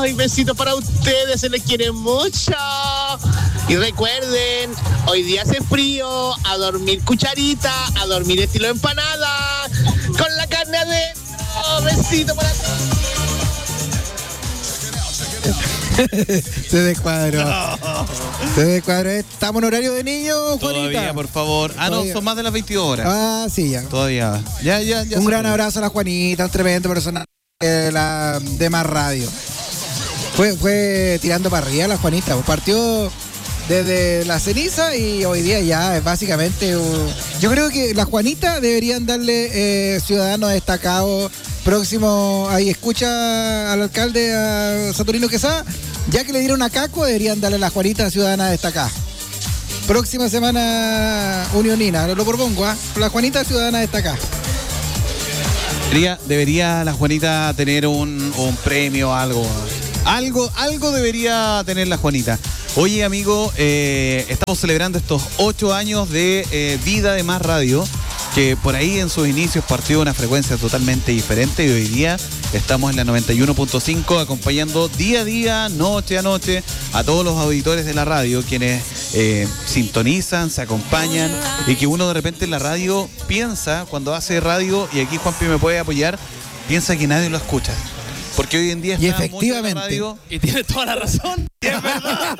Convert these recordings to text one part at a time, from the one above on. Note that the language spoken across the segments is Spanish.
Ay, besitos para ustedes, se les quiere mucho. Y recuerden, hoy día hace frío, a dormir cucharita, a dormir estilo empanada, con la carne adentro. Besito para todos. Se descuadró. Se descuadró. Estamos en horario de niños, Juanita. Todavía, por favor. No, son más de las 22 horas. Ah, sí, ya. Todavía. Ya. Un gran abrazo a la Juanita, un tremendo personaje de Más Radio. Fue tirando para arriba la Juanita. Partió desde la ceniza y hoy día ya es básicamente... Yo creo que la Juanita deberían darle ciudadano destacado próximo. Ahí escucha al alcalde, a Saturnino Quesada, ya que le dieron a Caco, deberían darle a la Juanita ciudadana destacada. Próxima semana unionina, lo propongo, la Juanita ciudadana destacada. Debería la Juanita tener un premio, algo debería tener la Juanita. Oye, amigo, estamos celebrando estos 8 años de vida de Más Radio, que por ahí en sus inicios partió una frecuencia totalmente diferente y hoy día estamos en la 91.5 acompañando día a día, noche a noche a todos los auditores de la radio, quienes sintonizan, se acompañan y que uno de repente en la radio piensa, cuando hace radio, y aquí Juanpi me puede apoyar, piensa que nadie lo escucha. Porque hoy en día está y efectivamente mucho en la radio. Y tiene toda la razón. Y es verdad.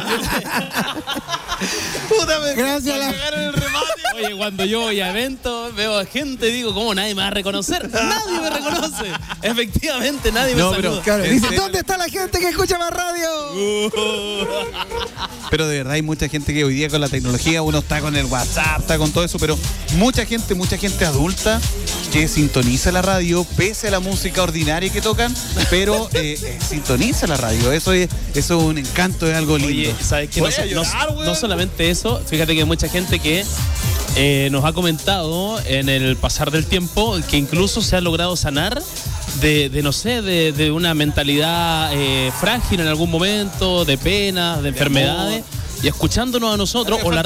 Puta, gracias a la... el remate. Oye, cuando yo voy a eventos, veo a gente y digo, ¿cómo nadie me va a reconocer? Nadie me reconoce. Efectivamente, nadie me saluda. Claro, dice, ¿dónde está la gente que escucha Más Radio? Pero de verdad hay mucha gente que hoy día con la tecnología, uno está con el WhatsApp, está con todo eso, pero mucha gente adulta que sintoniza la radio, pese a la música ordinaria que tocan, pero sintoniza la radio. Eso es un encanto, es algo lindo. Oye, ¿sabes qué? No solamente eso, fíjate que hay mucha gente que nos ha en el pasar del tiempo que incluso se ha logrado sanar de una mentalidad frágil en algún momento, de penas, de enfermedades. Y escuchándonos a nosotros o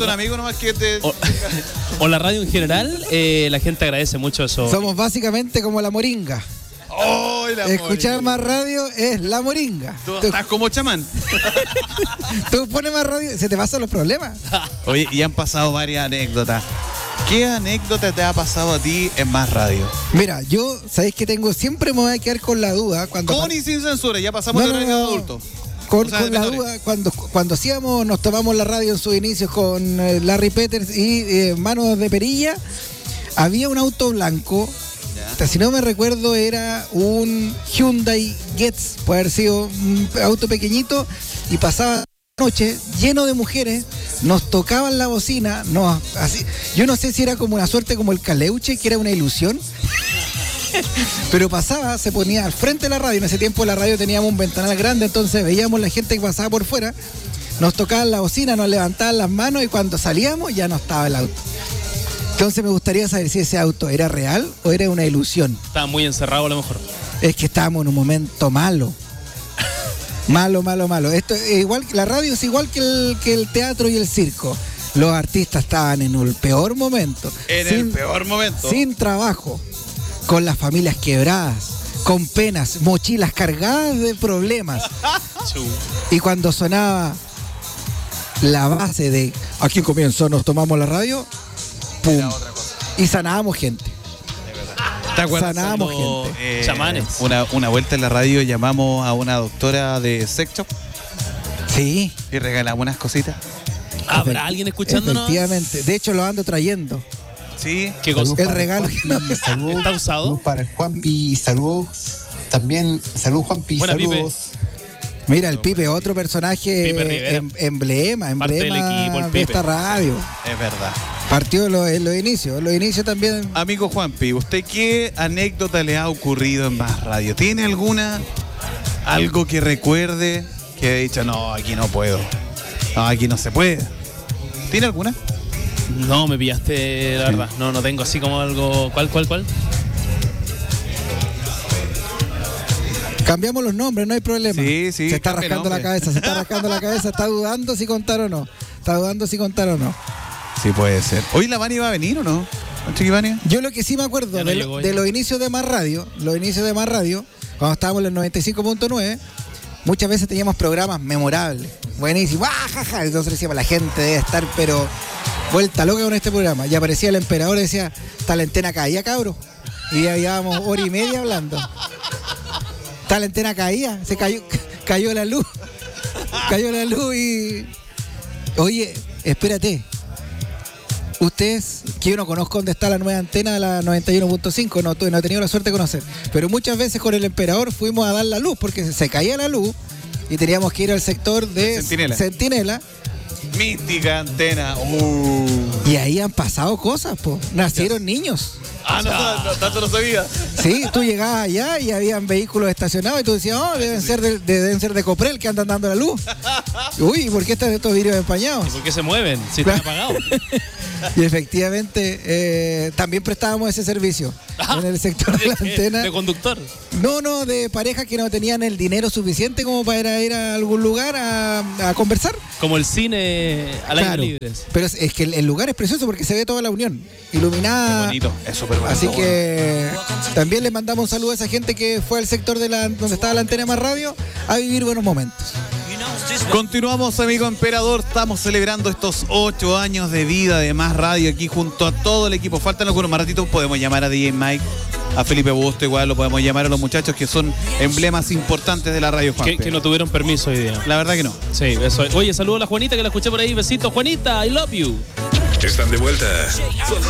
la radio en general, la gente agradece mucho eso. Somos básicamente como la moringa. Oh, escuchar Más Radio es la moringa. Tú estás como chamán. Tú pones Más Radio, se te pasan los problemas. Oye, y han pasado varias anécdotas. ¿Qué anécdota te ha pasado a ti en Más Radio? Mira, yo, ¿sabéis que tengo? Siempre me voy a quedar con la duda. Con y sin censura, ya pasamos de horario de adulto. Con la duda, cuando hacíamos, nos tomamos la radio en sus inicios con Larry Peters y Manos de Perilla, había un auto blanco, si no me recuerdo era un Hyundai Getz, puede haber sido un auto pequeñito, y pasaba la noche lleno de mujeres, nos tocaban la bocina, así, yo no sé si era como una suerte como el Caleuche, que era una ilusión. Pero pasaba, se ponía al frente de la radio. En ese tiempo la radio teníamos un ventanal grande, entonces veíamos la gente que pasaba por fuera, nos tocaban la bocina, nos levantaban las manos y cuando salíamos ya no estaba el auto. Entonces me gustaría saber si ese auto era real o era una ilusión. Estaba muy encerrado a lo mejor. Es que estábamos en un momento malo. Malo. Esto es igual, la radio es igual que el teatro y el circo. Los artistas estaban en el peor momento. El peor momento. Sin trabajo. Con las familias quebradas, con penas, mochilas cargadas de problemas. Y cuando sonaba la base de aquí comienzo, nos tomamos la radio, ¡pum! Y sanábamos gente. ¿Te acuerdas? Sanábamos gente. Chamanes. Una vuelta en la radio llamamos a una doctora de sex shop. Sí. Y regalamos unas cositas. ¿Habrá alguien escuchándonos? Efectivamente. De hecho, lo ando trayendo. Sí. ¿Qué cosa? El regalo. Saludos. ¿Está usado? Saludos para el Juanpi, saludos. También, saludos Juanpi, Buena, saludos. Mira, el Pipe, otro personaje emblema Parte del equipo, el de Pipe. esta radio. Es verdad. Partió en los inicios también. Amigo Juanpi, ¿usted qué anécdota le ha ocurrido en Más Radio? ¿Tiene alguna? ¿Algo que recuerde que ha dicho, no, aquí no puedo? No, aquí no se puede. ¿Tiene alguna? No, me pillaste, la verdad. No tengo así como algo. ¿Cuál? Cambiamos los nombres, no hay problema. Sí, Se está cambie rascando la nombre. cabeza, está dudando si contar o no. Sí, puede ser. ¿Hoy la Vani va a venir o no? ¿Chiqui Vani? Yo lo que sí me acuerdo Ya no llegó de los inicios de Más Radio, cuando estábamos en el 95.9, muchas veces teníamos programas memorables, buenísimos, jaja. Entonces decíamos, la gente debe estar pero vuelta loca con este programa. Y aparecía el emperador y decía, está la antena caía, cabro. Y ya llevábamos hora y media hablando. Está la antena caía, se cayó la luz. Cayó la luz y... Oye, espérate. Ustedes, que yo no conozco dónde está la nueva antena de la 91.5, no he tenido la suerte de conocer. Pero muchas veces con el emperador fuimos a dar la luz porque se caía la luz y teníamos que ir al sector de Centinela. Mística antena. Y ahí han pasado cosas, po. Nacieron niños. No, tanto no sabía. Sí, tú llegabas allá y habían vehículos estacionados y tú decías, deben ser de Coprel que andan dando la luz. Uy, ¿por qué están estos vidrios empañados? ¿Y por qué se mueven si están apagados? Y efectivamente también prestábamos ese servicio en el sector de la antena. ¿De conductor? No, de parejas que no tenían el dinero suficiente como para ir a algún lugar a conversar. Como el cine al aire libre. Pero es que el lugar es precioso porque se ve toda la Unión iluminada. Qué bonito, es súper bonito. Así que también le mandamos un saludo a esa gente que fue al sector donde estaba la antena más radio a vivir buenos momentos. Continuamos, amigo emperador. Estamos celebrando estos 8 años de vida de Más Radio aquí junto a todo el equipo. Faltan algunos más ratitos. Podemos llamar a DJ Mike, a Felipe Busto, igual lo podemos llamar a los muchachos que son emblemas importantes de la radio. Que no tuvieron permiso hoy día. La verdad que no. Sí, eso. Oye, saludo a la Juanita que la escuché por ahí. Besitos, Juanita. I love you. Están de vuelta.